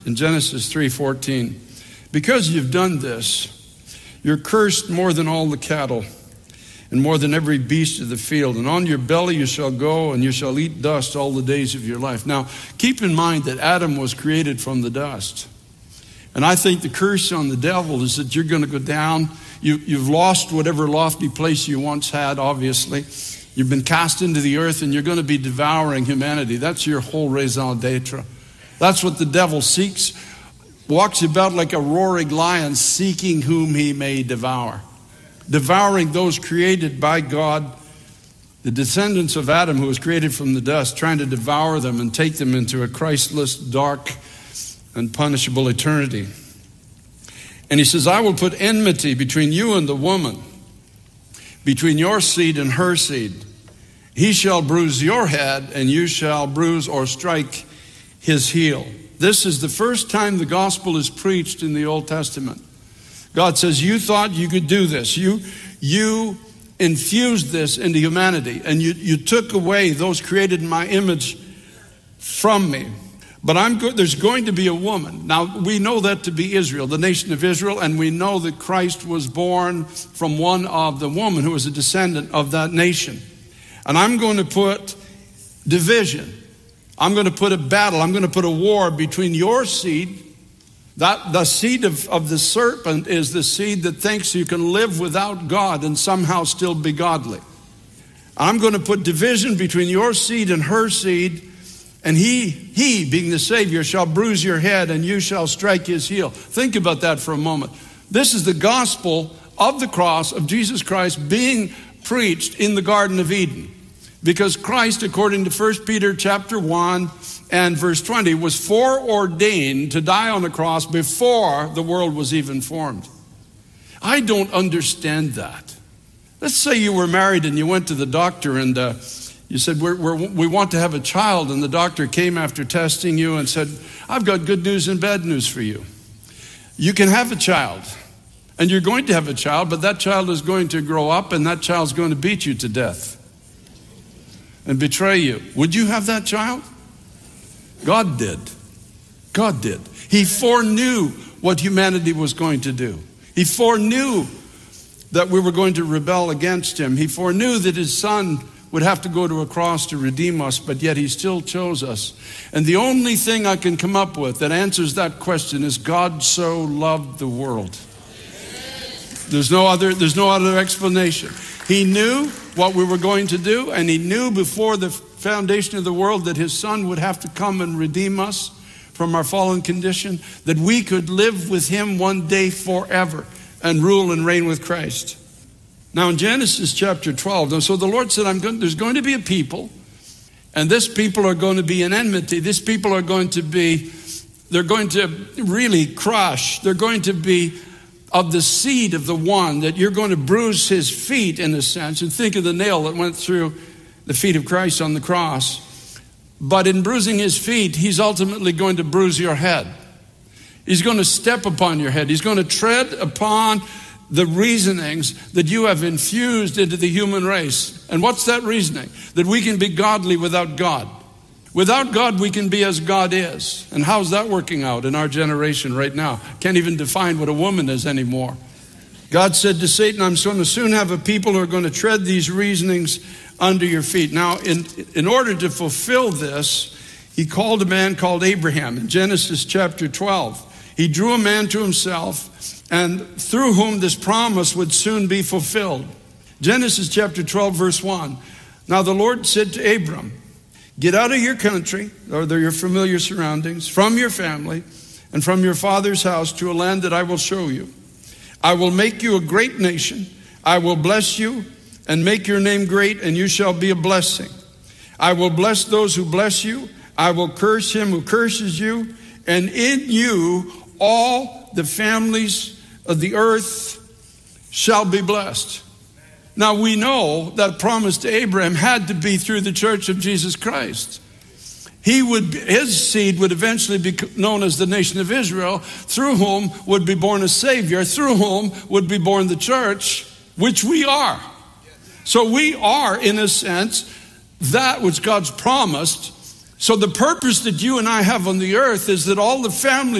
In Genesis 3:14, because you've done this, you're cursed more than all the cattle and more than every beast of the field. And on your belly you shall go, and you shall eat dust all the days of your life. Now, keep in mind that Adam was created from the dust. And I think the curse on the devil is that you're going to go down. You've lost whatever lofty place you once had, obviously. You've been cast into the earth, and you're going to be devouring humanity. That's your whole raison d'etre. That's what the devil seeks. Walks about like a roaring lion, seeking whom he may devour. Devouring those created by God, the descendants of Adam who was created from the dust, trying to devour them and take them into a Christless, dark, and punishable eternity. And he says, I will put enmity between you and the woman, between your seed and her seed. He shall bruise your head, and you shall bruise or strike his heel. This is the first time the gospel is preached in the Old Testament. God says, you thought you could do this. You infused this into humanity, and you took away those created in my image from me. But there's going to be a woman. Now, we know that to be Israel, the nation of Israel, and we know that Christ was born from one of the woman who was a descendant of that nation. And I'm going to put division. I'm going to put a battle. I'm going to put a war between your seed. That the seed of the serpent is the seed that thinks you can live without God and somehow still be godly. I'm going to put division between your seed and her seed, and he being the Savior shall bruise your head, and you shall strike his heel. Think about that for a moment. This is the gospel of the cross of Jesus Christ being preached in the Garden of Eden. Because Christ, according to 1 Peter chapter 1 and verse 20, was foreordained to die on the cross before the world was even formed. I don't understand that. Let's say you were married and you went to the doctor and you said, we want to have a child, and the doctor came after testing you and said, I've got good news and bad news for you. You can have a child, and you're going to have a child, but that child is going to grow up, and that child's going to beat you to death and betray you. Would you have that child? God did. God did. He foreknew what humanity was going to do. He foreknew that we were going to rebel against him. He foreknew that his son would have to go to a cross to redeem us, but yet he still chose us. And the only thing I can come up with that answers that question is God so loved the world. There's no other explanation. He knew what we were going to do, and he knew before the foundation of the world that his son would have to come and redeem us from our fallen condition, that we could live with him one day forever and rule and reign with Christ. Now in Genesis chapter 12, so the Lord said, there's going to be a people, and this people are going to be in enmity. This people are going to they're going to really crush. They're going to be of the seed of the one, that you're going to bruise his feet in a sense. And think of the nail that went through the feet of Christ on the cross. But in bruising his feet, he's ultimately going to bruise your head. He's going to step upon your head. He's going to tread upon the reasonings that you have infused into the human race. And what's that reasoning? That we can be godly without God. Without God, we can be as God is. And how's that working out in our generation right now? Can't even define what a woman is anymore. God said to Satan, I'm going to soon have a people who are going to tread these reasonings under your feet. Now, in order to fulfill this, he called a man called Abraham in Genesis chapter 12. He drew a man to himself, and through whom this promise would soon be fulfilled. Genesis chapter 12, verse 1. Now the Lord said to Abram, get out of your country, or your familiar surroundings, from your family, and from your father's house to a land that I will show you. I will make you a great nation. I will bless you and make your name great, and you shall be a blessing. I will bless those who bless you. I will curse him who curses you. And in you all the families of the earth shall be blessed. Now we know that promise to Abraham had to be through the church of Jesus Christ. His seed would eventually be known as the nation of Israel, through whom would be born a Savior, through whom would be born the church, which we are. So we are, in a sense, that which God's promised So the purpose that you and I have on the earth is that all the families